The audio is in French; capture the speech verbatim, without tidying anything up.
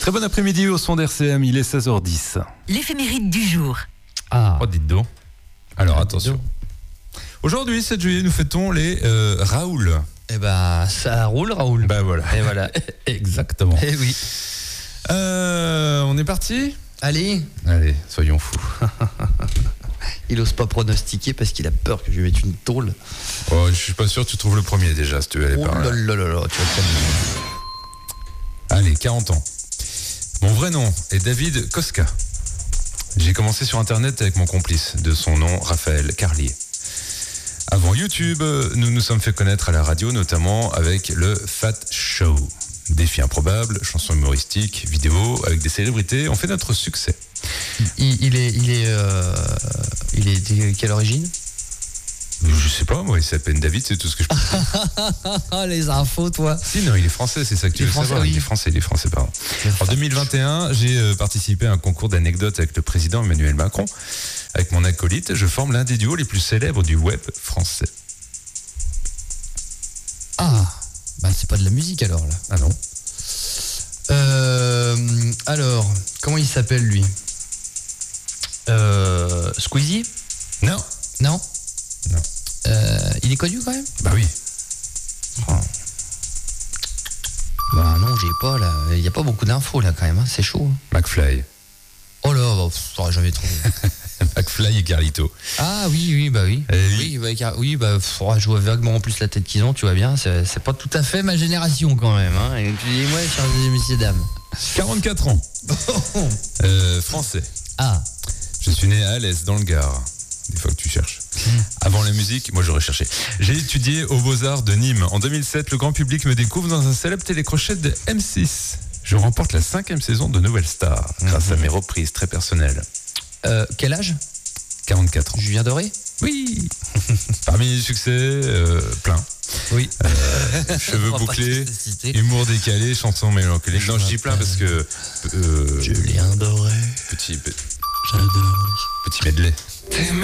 Très bon après-midi au son d'R C M, il est seize heures dix. L'éphéméride du jour. Ah, oh, dites donc. Alors attention. Aujourd'hui, sept juillet, nous fêtons les euh, Raoul. Eh ben, ça roule, Raoul. Bah voilà. Et voilà. Exactement. Eh oui. Euh, on est parti ? Allez. Allez, soyons fous. Il ose pas pronostiquer parce qu'il a peur que je lui mette une tôle. Oh, je suis pas sûr que tu trouves le premier déjà, si tu veux aller Oh par là là. là là là, tu vas te calmer. Allez, quarante ans. Mon vrai nom est David Koska. J'ai commencé sur Internet avec mon complice, de son nom Raphaël Carlier. Avant YouTube, nous nous sommes fait connaître à la radio, notamment avec le Fat Show. Défis improbables, chansons humoristiques, vidéos avec des célébrités ont fait notre succès. Il, il est, il est, euh, il est de quelle origine? Je sais pas, moi, il s'appelle David, c'est tout ce que je peux dire. Les infos, toi. Si, non, il est français, c'est ça que tu Il est veux français, savoir. oui. Il est français, il est français, pardon. En deux mille vingt et un, j'ai euh, participé à un concours d'anecdotes avec le président Emmanuel Macron. Avec mon acolyte, je forme l'un des duos les plus célèbres du web français. Ah, bah c'est pas de la musique alors là. Ah non. Euh, alors, comment il s'appelle lui? euh, Squeezie? Non. Non. Non. Euh, il est connu quand même? Bah oui. Oh. Bah non, j'ai pas là. Il y a pas beaucoup d'infos là quand même. Hein. C'est chaud. McFly. Oh là, bah, t'auras jamais trouvé. McFly et Carlito. Ah oui, oui, bah oui. Eh oui. Oui, bah, car- oui, bah, faudra jouer vaguement en plus la tête qu'ils ont, tu vois bien. C'est, c'est pas tout à fait ma génération quand même. Hein. Excusez-moi, chers messieurs, dames. quarante-quatre ans. Euh, français. Ah, Je suis né à Alès, dans le Gard. Des fois que tu cherches. Avant la musique, moi j'aurais cherché. J'ai étudié aux Beaux-Arts de Nîmes. En deux mille sept, le grand public me découvre dans un célèbre télécrochet de M six. Je remporte la cinquième saison de Nouvelle Star, grâce à mes reprises très personnelles. euh, quel âge? quarante-quatre ans. Julien Doré? Oui. Parmi les succès, euh, plein. Oui. Euh, cheveux On va pas bouclés, tous les citer. humour décalé, chansons mélancoliques. Non, je dis plein parce que... Euh, Julien Doré. petit, petit, J'adore. petit medley.